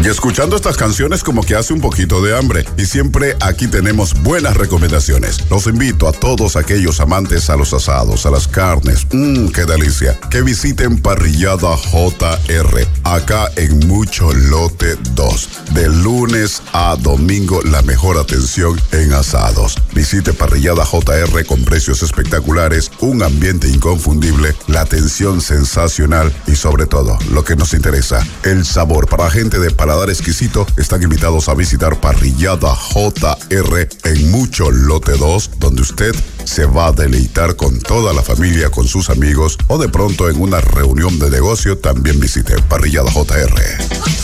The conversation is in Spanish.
Y escuchando estas canciones como que hace un poquito de hambre. Y siempre aquí tenemos buenas recomendaciones. Los invito a todos aquellos amantes a los asados, a las carnes. ¡Qué delicia! Que visiten Parrillada JR, acá en Mucho Lote 2. De lunes a domingo, la mejor atención en asados. Visite Parrillada JR con precios espectaculares, un ambiente inconfundible, la atención sensacional y sobre todo, lo que nos interesa, el sabor. Para gente de paladar exquisito, están invitados a visitar Parrillada JR en Mucho Lote 2, donde usted se va a deleitar con toda la familia, con sus amigos o de pronto en una reunión de negocio. También visite Parrillada JR.